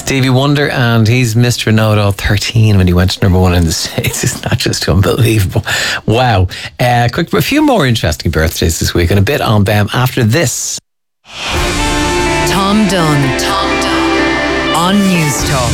Stevie Wonder, and he's Mr. Know-It-All 13 when he went to number one in the States. It's not just unbelievable. Wow. A few more interesting birthdays this week and a bit on them after this. Tom Dunn on News Talk.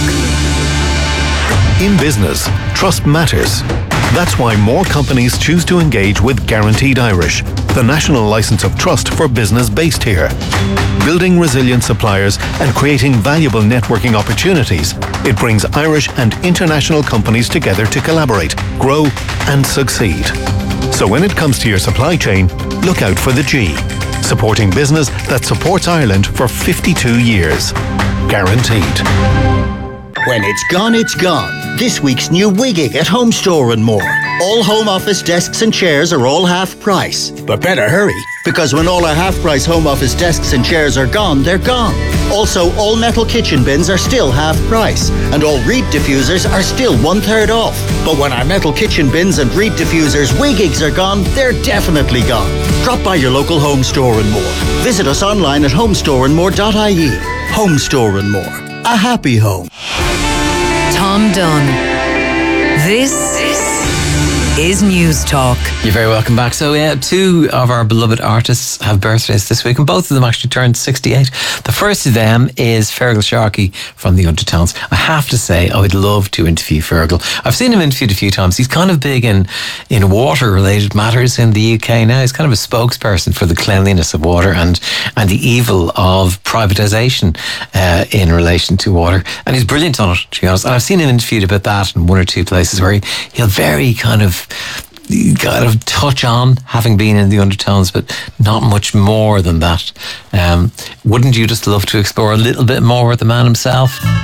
In business, trust matters. That's why more companies choose to engage with Guaranteed Irish, the national licence of trust for business based here. Building resilient suppliers and creating valuable networking opportunities, it brings Irish and international companies together to collaborate, grow and succeed. So when it comes to your supply chain, look out for the G. Supporting business that supports Ireland for 52 years. Guaranteed. When it's gone, it's gone. This week's new Wigging at Home Store and More. All home office desks and chairs are all half price. But better hurry, because when all our half price home office desks and chairs are gone, they're gone. Also, all metal kitchen bins are still half price, and all reed diffusers are still 1/3 off. But when our metal kitchen bins and reed diffusers Wiggings are gone, they're definitely gone. Drop by your local Home Store and More. Visit us online at homestoreandmore.ie. Home Store and More. A happy home. Tom Dunn. This is News Talk. You're very welcome back. So, two of our beloved artists have birthdays this week, and both of them actually turned 68. The first of them is Fergal Sharkey from the Undertones. I have to say, I would love to interview Fergal. I've seen him interviewed a few times. He's kind of big in water-related matters in the UK now. He's kind of a spokesperson for the cleanliness of water and the evil of privatisation in relation to water. And he's brilliant on it, to be honest. And I've seen him interviewed about that in one or two places where he'll very kind of touch on having been in the Undertones, but not much more than that. Wouldn't you just love to explore a little bit more with the man himself?